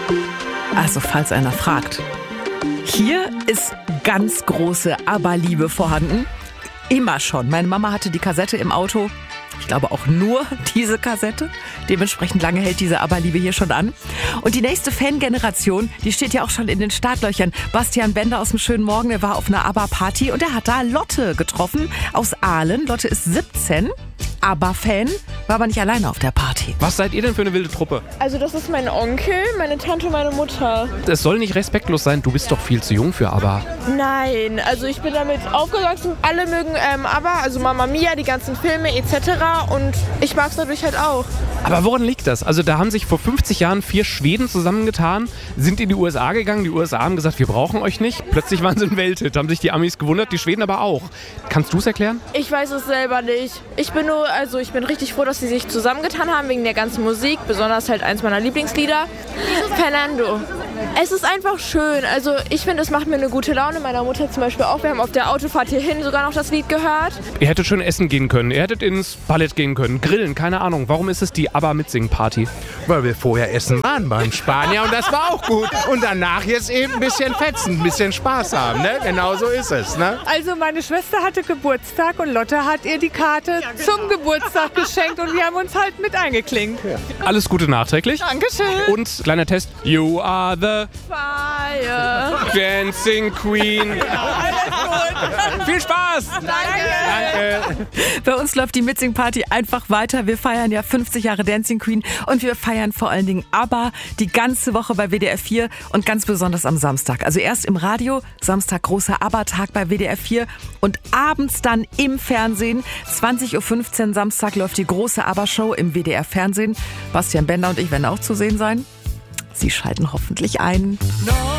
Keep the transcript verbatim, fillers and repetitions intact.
Also, falls einer fragt. Hier ist ganz große ABBA-Liebe vorhanden. Immer schon. Meine Mama hatte die Kassette im Auto. Ich glaube auch nur diese Kassette. Dementsprechend lange hält diese ABBA-Liebe hier schon an. Und die nächste Fangeneration, die steht ja auch schon in den Startlöchern. Bastian Bender aus dem Schönen Morgen, der war auf einer ABBA-Party und er hat da Lotte getroffen aus Aalen. Lotte ist siebzehn, ABBA-Fan, war aber nicht alleine auf der Party. Was seid ihr denn für eine wilde Truppe? Also das ist mein Onkel, meine Tante und meine Mutter. Es soll nicht respektlos sein, du bist doch viel zu jung für ABBA. Nein, also ich bin damit aufgewachsen. Alle mögen ähm, ABBA, also Mamma Mia, die ganzen Filme et cetera. Und ich mag es dadurch halt auch. Aber woran liegt das? Also da haben sich vor fünfzig Jahren vier Schweden zusammengetan, sind in die U S A gegangen. Die U S A haben gesagt, wir brauchen euch nicht. Plötzlich waren sie ein Welthit, haben sich die Amis gewundert, die Schweden aber auch. Kannst du es erklären? Ich weiß es selber nicht. Ich bin nur, also ich bin richtig froh, dass sie sich zusammengetan haben wegen der ganzen Musik. Besonders halt eins meiner Lieblingslieder. Fernando. Es ist einfach schön. Also ich finde, es macht mir eine gute Laune. Meiner Mutter zum Beispiel auch. Wir haben auf der Autofahrt hierhin sogar noch das Lied gehört. Ihr hättet schön essen gehen können. Ihr hättet ins Ballett gehen können. Grillen, keine Ahnung. Warum ist es die ABBA-Mitsingen-Party? Weil wir vorher essen waren beim Spanier und das war auch gut. Und danach jetzt eben ein bisschen fetzen, ein bisschen Spaß haben. Ne? Genau so ist es. Ne? Also meine Schwester hatte Geburtstag und Lotte hat ihr die Karte zum Geburtstag geschenkt und wir haben uns halt mit eingeklinkt. Ja. Alles Gute nachträglich. Dankeschön. Und kleiner Test. You are the Fire. Dancing Queen. Ja, alles gut. Viel Spaß. Danke. Danke. Bei uns läuft die Mitsing-Party einfach weiter. Wir feiern ja fünfzig Jahre Dancing Queen und wir feiern vor allen Dingen ABBA die ganze Woche bei W D R vier und ganz besonders am Samstag. Also erst im Radio, Samstag großer ABBA-Tag bei W D R vier und abends dann im Fernsehen. zwanzig Uhr fünfzehn Samstag läuft die große ABBA-Show im W D R-Fernsehen. Bastian Bender und ich werden auch zu sehen sein. Sie schalten hoffentlich ein. No.